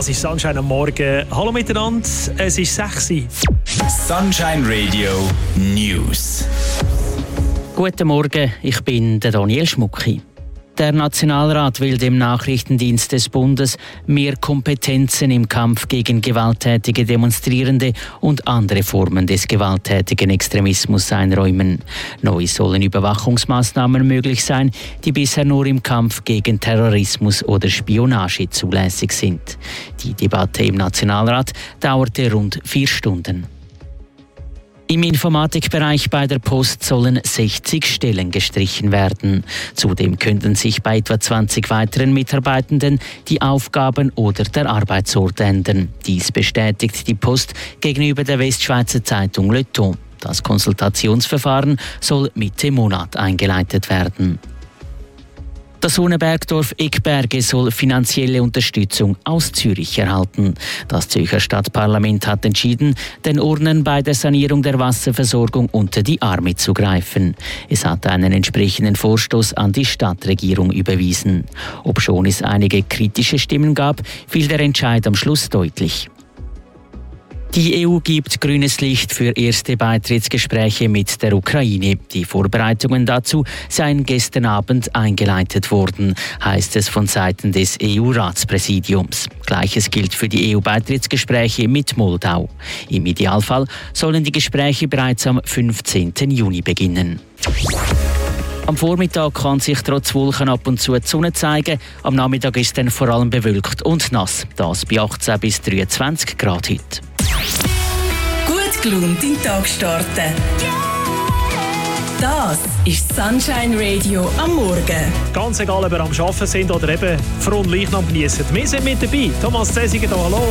Das ist Sunshine am Morgen. Hallo miteinander, es ist 6 Uhr. Sunshine Radio News. Guten Morgen, ich bin der Daniel Schmucki. Der Nationalrat will dem Nachrichtendienst des Bundes mehr Kompetenzen im Kampf gegen gewalttätige Demonstrierende und andere Formen des gewalttätigen Extremismus einräumen. Neu sollen Überwachungsmaßnahmen möglich sein, die bisher nur im Kampf gegen Terrorismus oder Spionage zulässig sind. Die Debatte im Nationalrat dauerte rund 4 Stunden. Im Informatikbereich bei der Post sollen 60 Stellen gestrichen werden. Zudem könnten sich bei etwa 20 weiteren Mitarbeitenden die Aufgaben oder der Arbeitsort ändern. Dies bestätigt die Post gegenüber der Westschweizer Zeitung Le Temps. Das Konsultationsverfahren soll Mitte Monat eingeleitet werden. Das Wohnbergdorf Eckberge soll finanzielle Unterstützung aus Zürich erhalten. Das Zürcher Stadtparlament hat entschieden, den Urnern bei der Sanierung der Wasserversorgung unter die Arme zu greifen. Es hat einen entsprechenden Vorstoß an die Stadtregierung überwiesen. Obschon es einige kritische Stimmen gab, fiel der Entscheid am Schluss deutlich. Die EU gibt grünes Licht für erste Beitrittsgespräche mit der Ukraine. Die Vorbereitungen dazu seien gestern Abend eingeleitet worden, heißt es von Seiten des EU-Ratspräsidiums. Gleiches gilt für die EU-Beitrittsgespräche mit Moldau. Im Idealfall sollen die Gespräche bereits am 15. Juni beginnen. Am Vormittag kann sich trotz Wolken ab und zu die Sonne zeigen. Am Nachmittag ist dann vor allem bewölkt und nass. Das bei 18 bis 23 Grad heute. Gut gelaunt in den Tag starten. Das ist Sunshine Radio am Morgen. Ganz egal, ob wir am Arbeiten sind oder eben Fronleichnam genießen. Wir sind mit dabei. Thomas Zesiger, hallo.